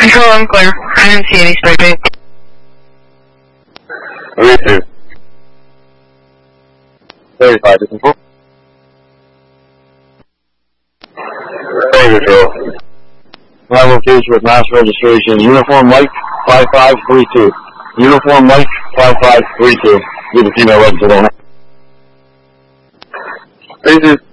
Control, I'm clear. I didn't see any spray paint. Me too. 35 to control. Control. My location with mass registration. Uniform Mike 5532. Uniform Mike 5532. You're the female registered owner. This is